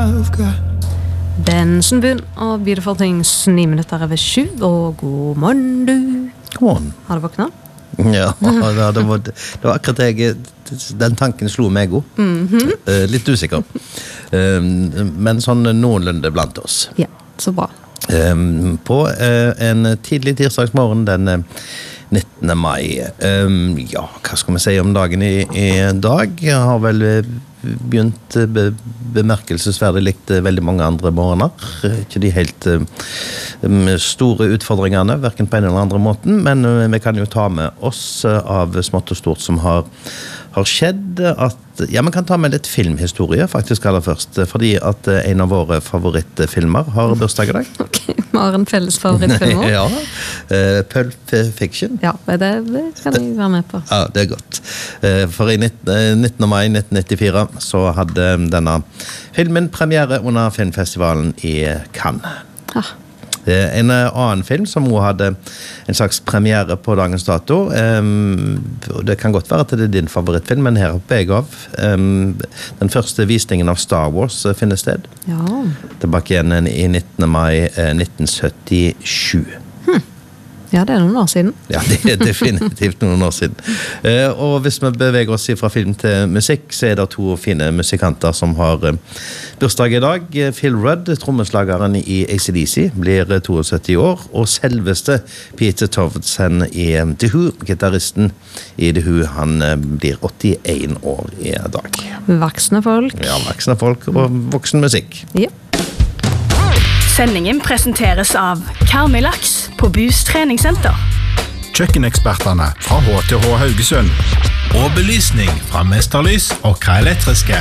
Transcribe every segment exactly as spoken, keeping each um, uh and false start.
Bensenbunn og Beautiful Things, ni minutter over sju, og god morgen du. God morgen. Har du våknet? Ja, det var, det var akkurat jeg, den tanken slo meg også. Mm-hmm. Uh, litt usikker. Um, men sånn noenlunde blant oss. Ja, så bra. Um, på uh, en tidlig tirsdagsmorgen den uh, nittende mai. Um, ja, hva skal vi si om dagen i, i dag? Jeg har vel begynt be, bemerkelsesverdig likt veldig mange andre morgener. Ikke de helt uh, store utfordringene, hverken på en eller andre måten, men uh, vi kan jo ta med oss uh, av smått og stort som har, har skjedd at, ja, man kan ta med litt filmhistorie faktisk aller først, fordi at uh, en av våre favorittfilmer har bursdag i dag. Ok, vi har en felles favorittfilm. Ja, uh, Pulp Fiction. Ja, det, det kan jeg være med på. Ja, det er godt. Uh, for i nittende mai nitten nittifire så hadde denne filmen premiere under filmfestivalen i Cannes. Ja. En annen film som også hadde en slags premiere på dagens dato. Um, det kan godt være at det er din favorittfilm, men her oppe jeg av. Um, den første visningen av Star Wars finner sted. Ja. Tilbake igjen i nittende mai nitten syttisju. Hm. Ja, det er noen år siden. Ja, det er definitivt noen år siden. Uh, og hvis vi beveger oss fra film til musikk, så er det to fine musikanter som har uh, bursdag i dag. Phil Rudd, trommeslageren i A C D C, blir sytto år, og selveste Peter Townshend i um, The Who, gitarristen i The Who, han uh, blir åttien år i dag. Voksne folk. Ja, voksne folk og voksen musikk. Ja. Sendingen presenteres av Karmøy Laks på Bus treningssenter. Kjøkkenekspertene fra H T H Haugesund. Og belysning fra Mesterlys og Kra Elektriske.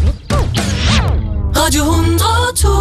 Radio hundre og to.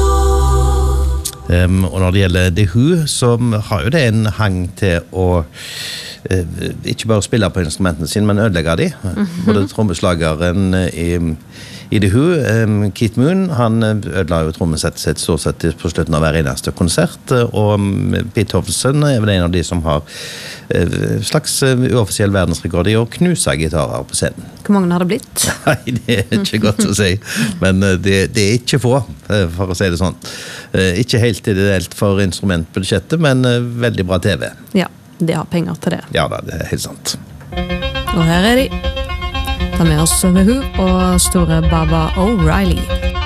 Um, og når det gjelder The Who, så har jo det en hang til å uh, ikke bare spille på instrumentene sine, men ødelegge de. Mm-hmm. Både trommeslageren i I The Who, um, Keith Moon, han ødela jo trommesettet sitt stort sett på slutten av hver eneste konsert, og um, Pete Townshend er vel en av de som har uh, slags uh, uoffisiell verdensrekord i å knuse gitarer på scenen. Hvor mange har det blitt? Nei, det er ikke godt å si, men uh, det, det er ikke få, uh, for å si det sånn. Uh, ikke helt ideelt for instrumentbudsjettet, men uh, veldig bra T V. Ja, de har penger til det. Ja da, det er helt sant. Og her er de. Ta med oss The Who og store Baba O'Reilly.